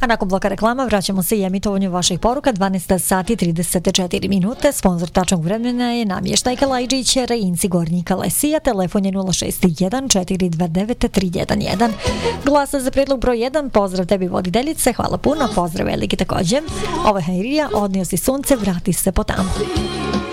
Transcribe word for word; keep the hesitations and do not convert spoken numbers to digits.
A nakon bloka reklama vraćamo se i emitovanju vaših poruka. Dvanaest sati trideset četiri minute. Sponsor tačnog vremena je namještajka Lajđić, Rejinci Gornji Kalesija. Telefon je nula šest jedan četiri dva devet tri jedan jedan. Glasa za predlog broj jedan. Pozdrav tebi voditeljice. Hvala puno. Pozdrav veliki također. Ovo je Hajrija. Odnio si sunce, vrati se po tamo.